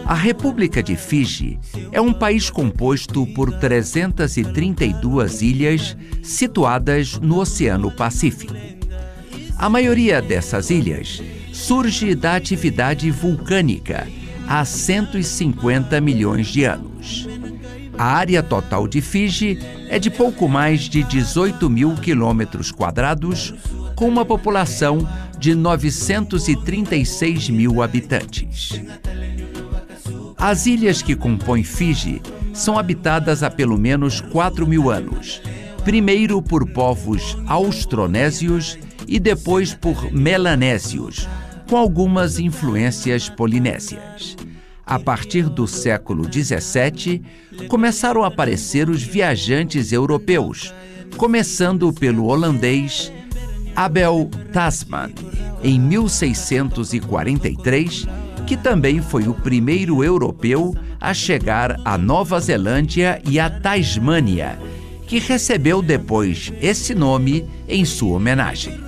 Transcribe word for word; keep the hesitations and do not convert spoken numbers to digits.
A República de Fiji é um país composto por trezentas e trinta e duas ilhas situadas no Oceano Pacífico. A maioria dessas ilhas surge da atividade vulcânica há cento e cinquenta milhões de anos. A área total de Fiji é de pouco mais de dezoito mil quilômetros quadrados, com uma população de novecentos e trinta e seis mil habitantes. As ilhas que compõem Fiji são habitadas há pelo menos quatro mil anos, primeiro por povos austronésios e depois por melanésios, com algumas influências polinésias. A partir do século dezessete, começaram a aparecer os viajantes europeus, começando pelo holandês Abel Tasman, em mil seiscentos e quarenta e três, que também foi o primeiro europeu a chegar à Nova Zelândia e à Tasmânia, que recebeu depois esse nome em sua homenagem.